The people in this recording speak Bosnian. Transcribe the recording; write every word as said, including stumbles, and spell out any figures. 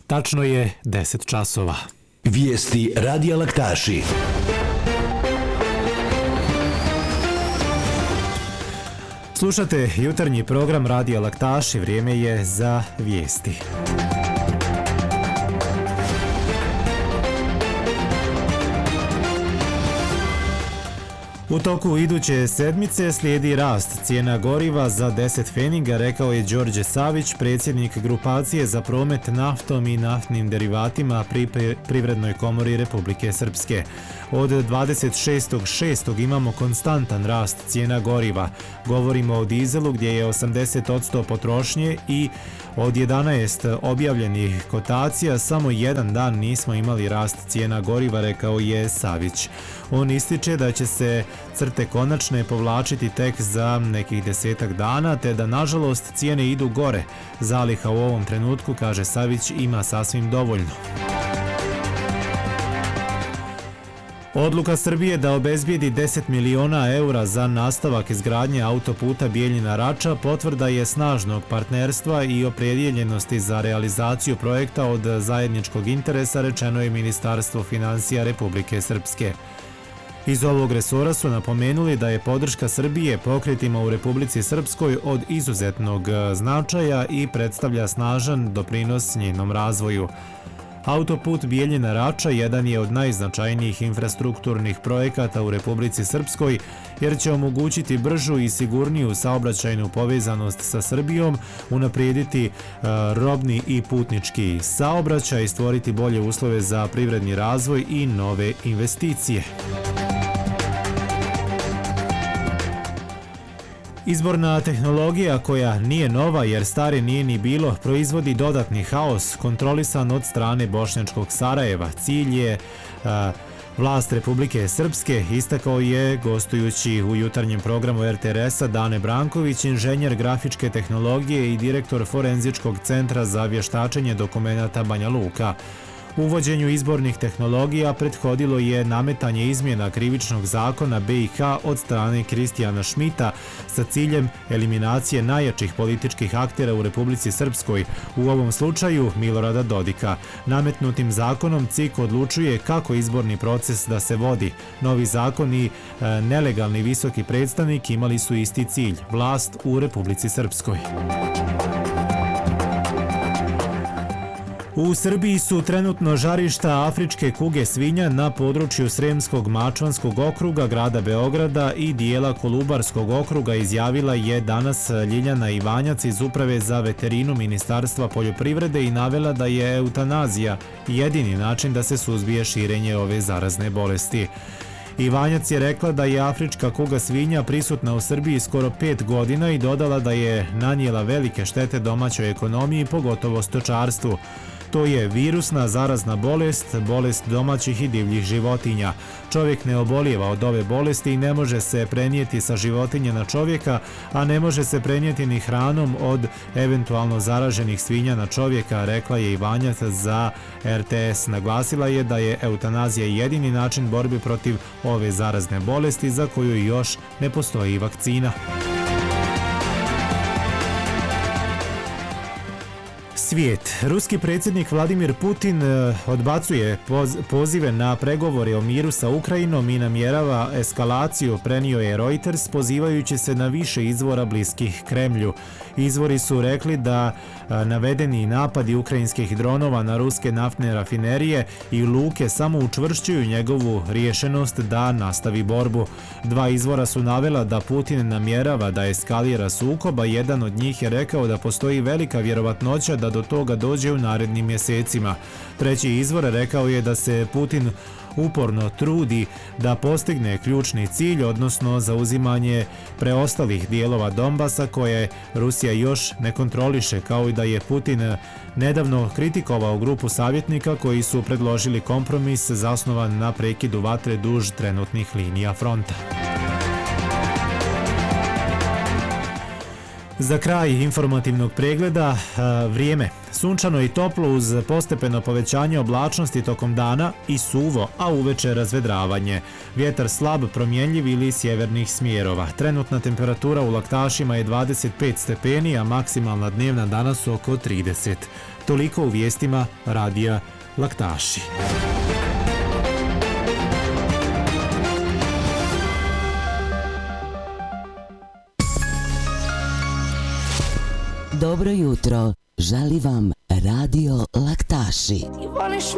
Tačno je deset časova. Vijesti Radija Laktaši. Slušate jutarnji program Radija Laktaši, vrijeme je za vijesti. U toku iduće sedmice slijedi rast cijena goriva za deset pfeniga, rekao je Đorđe Savić, predsjednik grupacije za promet naftom i naftnim derivatima pri Privrednoj komori Republike Srpske. Od dvadeset šestog šestog imamo konstantan rast cijena goriva. Govorimo o dizelu gdje je osamdeset posto potrošnje i od jedanaest objavljenih kotacija samo jedan dan nismo imali rast cijena goriva, rekao je Savić. On ističe da će se crte konačne povlačiti tek za nekih desetak dana, te da nažalost cijene idu gore. Zaliha u ovom trenutku, kaže Savić, ima sasvim dovoljno. Odluka Srbije da obezbijedi deset miliona eura za nastavak izgradnje autoputa Bijeljina-Rača potvrda je snažnog partnerstva i opredjeljenosti za realizaciju projekta od zajedničkog interesa, rečeno je Ministarstvo finansija Republike Srpske. Iz ovog resora su napomenuli da je podrška Srbije pokretima u Republici Srpskoj od izuzetnog značaja i predstavlja snažan doprinos njenom razvoju. Autoput Bijeljina-Rača jedan je od najznačajnijih infrastrukturnih projekata u Republici Srpskoj jer će omogućiti bržu i sigurniju saobraćajnu povezanost sa Srbijom, unaprijediti e, robni i putnički saobraćaj, stvoriti bolje uslove za privredni razvoj i nove investicije. Izborna tehnologija, koja nije nova jer stare nije ni bilo, proizvodi dodatni haos kontrolisan od strane bošnjačkog Sarajeva. Cilj je a, vlast Republike Srpske, istakao je gostujući u jutarnjem programu er te er es-a Dane Branković, inženjer grafičke tehnologije i direktor Forenzičkog centra za vještačenje dokumenata Banja Luka. Uvođenju izbornih tehnologija prethodilo je nametanje izmjena krivičnog zakona be i ha od strane Kristijana Šmita sa ciljem eliminacije najjačih političkih aktera u Republici Srpskoj, u ovom slučaju Milorada Dodika. Nametnutim zakonom ce i ka odlučuje kako izborni proces da se vodi. Novi zakon i e, nelegalni visoki predstavnik imali su isti cilj – vlast u Republici Srpskoj. U Srbiji su trenutno žarišta afričke kuge svinja na području Sremskog Mačvanskog okruga, grada Beograda i dijela Kolubarskog okruga, izjavila je danas Ljiljana Ivanjac iz Uprave za veterinu Ministarstva poljoprivrede i navela da je eutanazija jedini način da se suzbije širenje ove zarazne bolesti. Ivanjac je rekla da je afrička kuga svinja prisutna u Srbiji skoro pet godina i dodala da je nanijela velike štete domaćoj ekonomiji, pogotovo stočarstvu. To je virusna zarazna bolest, bolest domaćih i divljih životinja. Čovjek ne obolijeva od ove bolesti i ne može se prenijeti sa životinje na čovjeka, a ne može se prenijeti ni hranom od eventualno zaraženih svinja na čovjeka, rekla je Ivanjac za er te es. Naglasila je da je eutanazija jedini način borbe protiv ove zarazne bolesti za koju još ne postoji vakcina. Svijet. Ruski predsjednik Vladimir Putin odbacuje pozive na pregovore o miru sa Ukrajinom i namjerava eskalaciju, prenio je Reuters, pozivajući se na više izvora bliskih Kremlju. Izvori su rekli da navedeni napadi ukrajinskih dronova na ruske naftne rafinerije i luke samo učvršćuju njegovu rješenost da nastavi borbu. Dva izvora su navela da Putin namjerava da eskalira sukob, a jedan od njih je rekao da postoji velika vjerovatnoća da do toga dođe u narednim mjesecima. Treći izvor rekao je da se Putin uporno trudi da postigne ključni cilj, odnosno zauzimanje preostalih dijelova Donbasa koje Rusija još ne kontroliše, kao i da je Putin nedavno kritikovao grupu savjetnika koji su predložili kompromis zasnovan na prekidu vatre duž trenutnih linija fronta. Za kraj informativnog pregleda, vrijeme. Sunčano i toplo uz postepeno povećanje oblačnosti tokom dana i suvo, a uveče razvedravanje. Vjetar slab, promjenjiv ili sjevernih smjerova. Trenutna temperatura u Laktašima je dvadeset pet stepeni, a maksimalna dnevna danas oko trideset. Toliko u vijestima Radija Laktaši. Dobro jutro, želi vam Radio Laktaši. Ti voliš